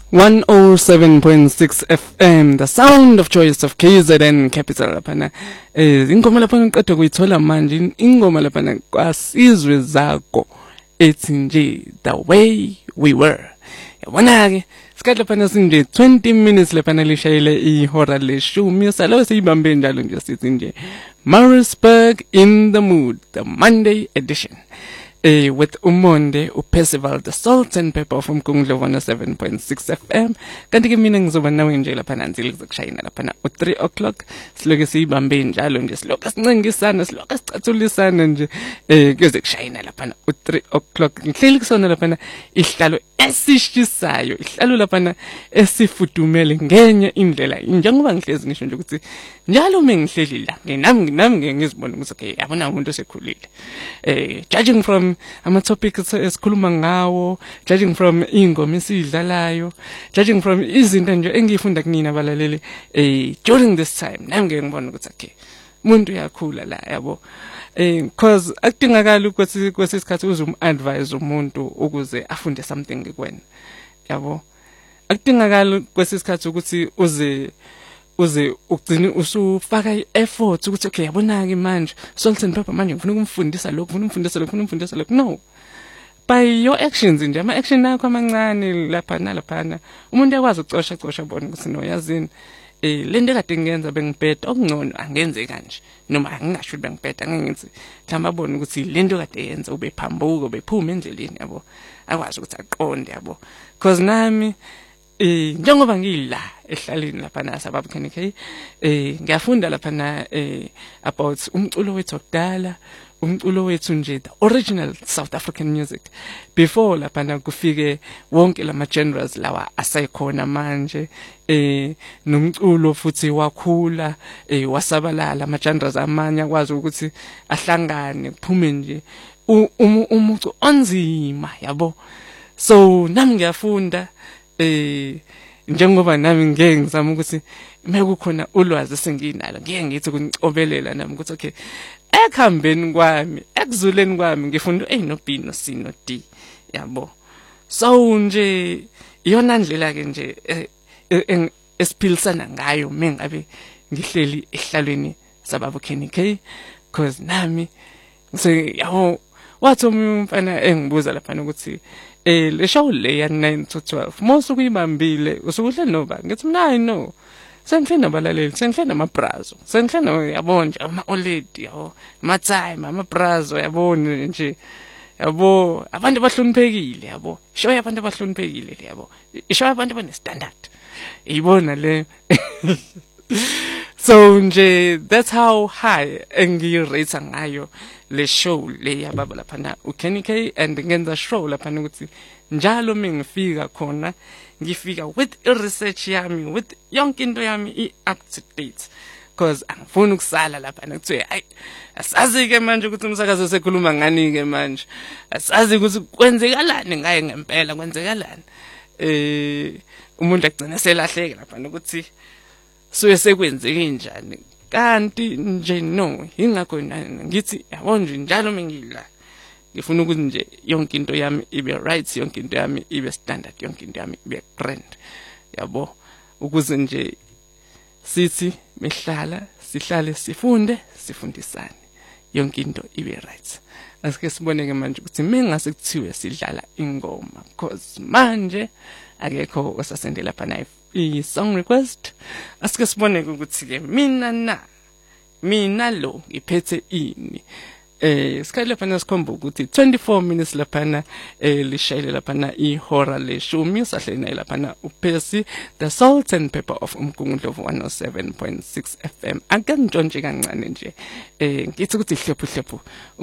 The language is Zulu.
107.6 FM, the sound of choice of KZN Capital laphana. Ingoma lapha ngiqeda kuyithola manje, ingoma laphana kwasizwe zakho ethi nje the way we were. Yabona ke sikhathi laphana sinje 20 minutes laphana lishayile ihora leshumi salo siyibambe njalo nje sithi nje Maritzburg in the mood, the Monday edition. With Umonde, Percival, the Salt and Pepper from Kunglo 107.6 FM. Kanti ke mina ngizoba nawe nje lapha nanzili kuzokushayina lapha na 3 o'clock. Siloke siyibambe njalo nje siloke sincingisana siloke sicathulisana nje kuze kushayina lapha na 3 o'clock. Ngihleli kusona lapha na ihlalo esishisayo, ihlalo lapha na esifudumele ngenye indlela. Njengoba ngihlezi ngisho nje ukuthi njalo mengihleli la nami ngizibona ukuthi okay yabona umuntu osekhulile. Judging from ama-topics esikhuluma ngawo, judging from ingoma esiyidlalayo, judging from izinto nje engifunda kunina abalaleli during this time nami ngeke ngibone ukuthi okay umuntu uyakhula la yabo. Because akudingakala ukuthi kwesisikhathi uzumadvise umuntu ukuze afunde something kuwena yabo. Akudingakala kwesisikhathi ukuthi uze ugcine usufaka i-effort ukuthi okay yabona ke manje Salt and Pepper manje ngifuna ukumfundisa lokho, ngifuna umfundisa lokho. No, by your actions nje, ama action akho amancane lapha nalaphana umuntu yakwazi ukucosha bona ukuthi no yazini lento ekade ngiyenza bengibheda okungcono angenze kanje noma angingasho ukuthi bengibheda ngengithi mhlawumbe abone ukuthi lento kade yenza ube phambuka ubephuma endleleni yabo akwazi ukuthi aqonde yabo. Because nami njengoba ngila ehlalini lapha na Sababa KNK ngiyafunda lapha na about umculo wethu okudala, umculo wethu nje the original South African music before lapha na kufike wonke lama genres lawa asayikhona manje nomculo futhi wakhula wasabalala ama genres amanye akwazi ukuthi ahlangane kuphume nje umucu onzima yabo. So nami ngiyafunda njengoba nami ngeke ngizama ukuthi mekukhona ulwazi senginalo ngeke ngithi kuncobelela nami ukuthi okay ekhambeni kwami ekuzuleni kwami ngifunda A no B no C no D yabo. So nje iyona ndlela ke nje esiphilisana ngayo mengabe ngihleli ehlalweni Sababa KNK. Because nami yabo wathi umfana engibuza lapha ukuthi le show le ya 9 to 12 mose kuyibambile usukuhle noba ngithi mina no sengihlena abalaleli sengihlena amabrazo sengihlena yabona ama oledi yabo matime amabrazo yabona nje yabo abantu abahloniphekile yabo show yabantu abahloniphekile yabo show yabantu bane standard ibona le. So nje that's how high engirate ngayo le show le yababa lapha na uKNK and ngenza show lapha ukuthi njalo mengifika khona ngifika with research yami with yonke into yami up to date. Because angifuni ukusala lapha nakuthiwe hayi asazi ke manje ukuthi umsakazo sekhuluma ngani ke manje asazi ukuthi kwenzekalani ngaye ngempela kwenzekalani umuntu agcina selahleke lapha nokuthi suye sekwenzeke njani kanti nje no ingakho ngithi yabona nje njalo mengila ngifuna ukuthi nje yonke into yami ibe right, yonke into yami ibe standard, yonke into yami ibe grand yabo, ukuze nje sithi sihlale sifunde sifundisane yonke into ibe right. Asike siboneke manje ukuthi mengase kuthiwe sidlala ingoma because manje akekho osasendela lapha naye i-song request. Asike siboneke ukuthi ke mina lo ngiphethe ini sikhathi lapha nasikhomba ukuthi 24 minutes lapha lishayile lapha ihora leshumi sahle naye lapha uPercy the Salt and Pepper of Umgungundlovu 107.6 FM. Akangitshontshe kancane nje ngithi ukuthi hlephu